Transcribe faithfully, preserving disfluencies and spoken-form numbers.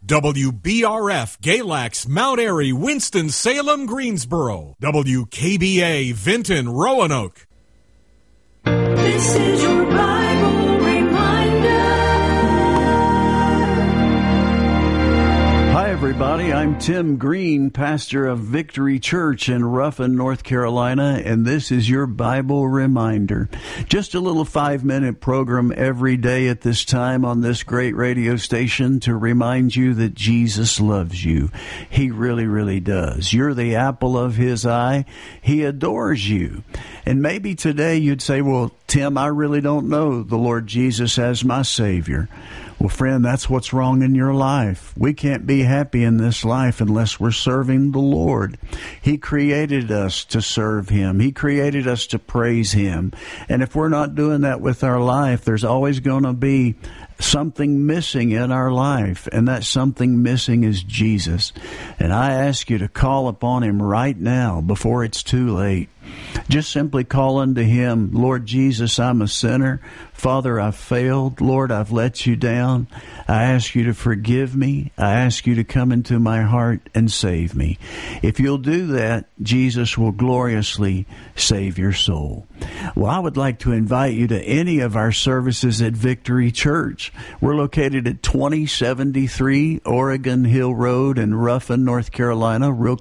W B R F, Galax, Mount Airy, Winston-Salem, Greensboro. W K B A, Vinton, Roanoke. This is your Bible Reminder. Hi, everybody. I'm Tim Green, pastor of Victory Church in Ruffin, North Carolina, and this is your Bible Reminder. Just a little five-minute program every day at this time on this great radio station to remind you that Jesus loves you. He really, really does. You're the apple of His eye. He adores you. And maybe today you'd say, well, Tim, I really don't know the Lord Jesus as my Savior. Well, friend, that's what's wrong in your life. We can't be happy in this life unless we're serving the Lord. He created us to serve Him. He created us to praise Him. And if we're not doing that with our life, there's always going to be something missing in our life, and that something missing is Jesus. And I ask you to call upon Him right now before it's too late. Just simply call unto Him, Lord Jesus, I'm a sinner. Father, I've failed. Lord, I've let you down. I ask you to forgive me. I ask you to come into my heart and save me. If you'll do that, Jesus will gloriously save your soul. Well, I would like to invite you to any of our services at Victory Church. We're located at twenty seventy-three Oregon Hill Road in Ruffin, North Carolina, real